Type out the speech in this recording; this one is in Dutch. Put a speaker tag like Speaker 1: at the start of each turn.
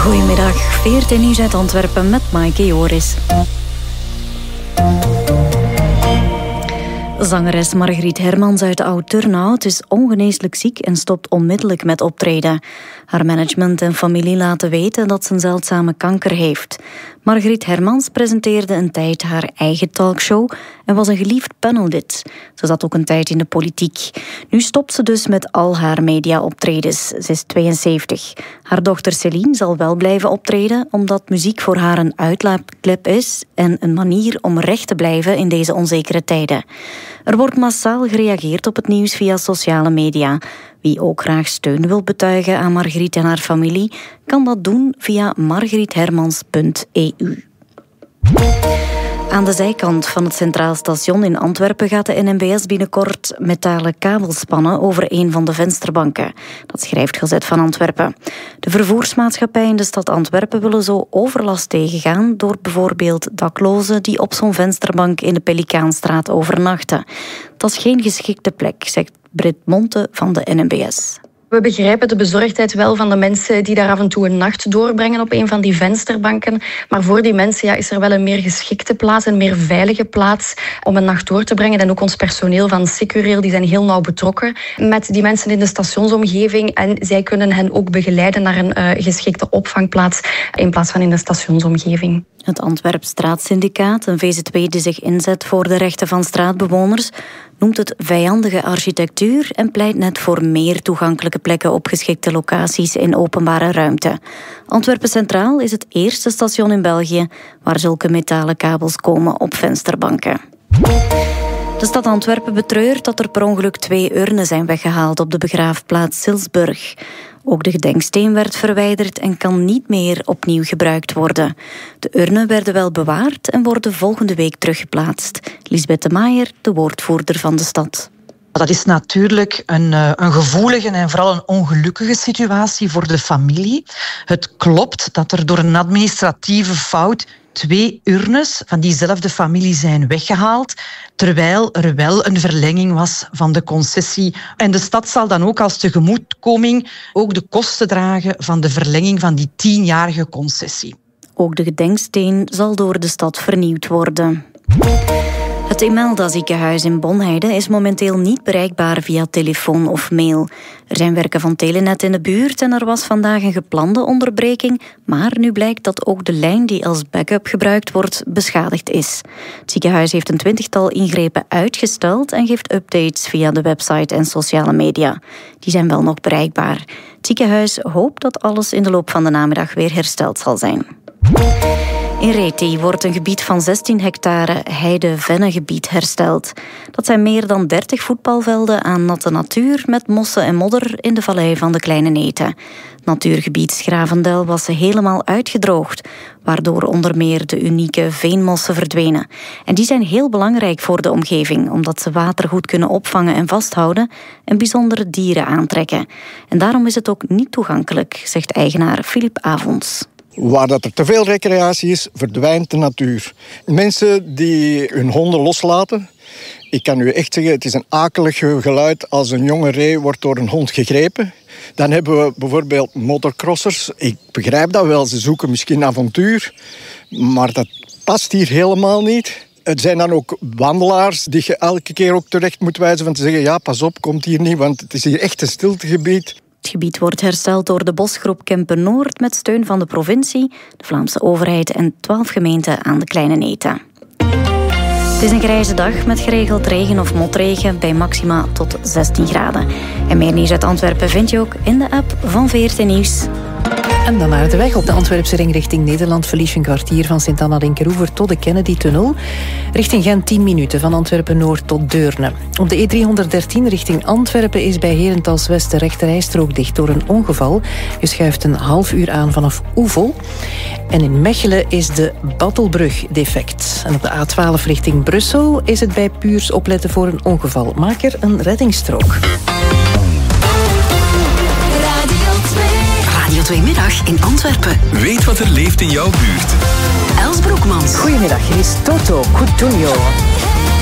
Speaker 1: Goedemiddag, VRT Nieuws uit Antwerpen met Maaike Joris. Zangeres Margriet Hermans uit Oud-Turnhout is ongeneeslijk ziek en stopt onmiddellijk met optreden. Haar management en familie laten weten dat ze een zeldzame kanker heeft. Margriet Hermans presenteerde een tijd haar eigen talkshow en was een geliefd panellid. Ze zat ook een tijd in de politiek. Nu stopt ze dus met al haar mediaoptredens. Ze is 72. Haar dochter Céline zal wel blijven optreden, omdat muziek voor haar een uitlaatklep is en een manier om recht te blijven in deze onzekere tijden. Er wordt massaal gereageerd op het nieuws via sociale media. Wie ook graag steun wil betuigen aan Margriet en haar familie, kan dat doen via margriethermans.eu. Aan de zijkant van het Centraal Station in Antwerpen gaat de NMBS binnenkort metalen kabels spannen over een van de vensterbanken. Dat schrijft Gazet van Antwerpen. De vervoersmaatschappij in de stad Antwerpen willen zo overlast tegengaan door bijvoorbeeld daklozen die op zo'n vensterbank in de Pelikaanstraat overnachten. Dat is geen geschikte plek, zegt Britt Monte van de NMBS.
Speaker 2: We begrijpen de bezorgdheid wel van de mensen die daar af en toe een nacht doorbrengen op een van die vensterbanken. Maar voor die mensen is er wel een meer geschikte plaats, een meer veilige plaats om een nacht door te brengen. En ook ons personeel van Securail, die zijn heel nauw betrokken met die mensen in de stationsomgeving. En zij kunnen hen ook begeleiden naar een geschikte opvangplaats in plaats van in de stationsomgeving.
Speaker 1: Het Antwerp Straatsyndicaat, een VZW die zich inzet voor de rechten van straatbewoners, noemt het vijandige architectuur en pleit net voor meer toegankelijke plekken op geschikte locaties in openbare ruimte. Antwerpen Centraal is het eerste station in België waar zulke metalen kabels komen op vensterbanken. De stad Antwerpen betreurt dat er per ongeluk 2 urnen zijn weggehaald op de begraafplaats Silsburg. Ook de gedenksteen werd verwijderd en kan niet meer opnieuw gebruikt worden. De urnen werden wel bewaard en worden volgende week teruggeplaatst. Lisbeth de Maier, de woordvoerder van de stad.
Speaker 3: Dat is natuurlijk een gevoelige en vooral een ongelukkige situatie voor de familie. Het klopt dat er door een administratieve fout 2 urnes van diezelfde familie zijn weggehaald, terwijl er wel een verlenging was van de concessie. En de stad zal dan ook als tegemoetkoming ook de kosten dragen van de verlenging van die 10-jarige concessie.
Speaker 1: Ook de gedenksteen zal door de stad vernieuwd worden. Het Imelda ziekenhuis in Bonheide is momenteel niet bereikbaar via telefoon of mail. Er zijn werken van Telenet in de buurt en er was vandaag een geplande onderbreking, maar nu blijkt dat ook de lijn die als backup gebruikt wordt beschadigd is. Het ziekenhuis heeft een 20-tal ingrepen uitgesteld en geeft updates via de website en sociale media. Die zijn wel nog bereikbaar. Het ziekenhuis hoopt dat alles in de loop van de namiddag weer hersteld zal zijn. In Reti wordt een gebied van 16 hectare heide-vennengebied hersteld. Dat zijn meer dan 30 voetbalvelden aan natte natuur met mossen en modder in de vallei van de Kleine Neten. Het natuurgebied Schravendel was helemaal uitgedroogd, waardoor onder meer de unieke veenmossen verdwenen. En die zijn heel belangrijk voor de omgeving, omdat ze water goed kunnen opvangen en vasthouden en bijzondere dieren aantrekken. En daarom is het ook niet toegankelijk, zegt eigenaar Filip Avonds.
Speaker 4: Waar dat er te veel recreatie is, verdwijnt de natuur. Mensen die hun honden loslaten, ik kan u echt zeggen, het is een akelig geluid als een jonge ree wordt door een hond gegrepen. Dan hebben we bijvoorbeeld motocrossers. Ik begrijp dat wel, ze zoeken misschien avontuur, maar dat past hier helemaal niet. Het zijn dan ook wandelaars die je elke keer ook terecht moet wijzen van te zeggen, ja, pas op, komt hier niet, want het is hier echt een stiltegebied.
Speaker 1: Het gebied wordt hersteld door de bosgroep Kempen-Noord met steun van de provincie, de Vlaamse overheid en 12 gemeenten aan de Kleine Neten. Het is een grijze dag met geregeld regen of motregen bij maxima tot 16 graden. En meer nieuws uit Antwerpen vind je ook in de app van VRT Nieuws.
Speaker 5: En dan naar de weg. Op de Antwerpse ring richting Nederland verlies je een kwartier van Sint-Anna-Linkeroever tot de Kennedy-tunnel. Richting Gent 10 minuten van Antwerpen-Noord tot Deurne. Op de E313 richting Antwerpen is bij Herentals-West de rechterrijstrook dicht door een ongeval. Je schuift een half uur aan vanaf Oevel. En in Mechelen is de Battelbrug defect. En op de A12 richting Brussel is het bij Puurs opletten voor een ongeval. Maak er een reddingsstrook.
Speaker 6: Radio 2 Middag in Antwerpen.
Speaker 7: Weet wat er leeft in jouw buurt.
Speaker 6: Els Broekmans.
Speaker 5: Goedemiddag, hier is Toto Coutinho.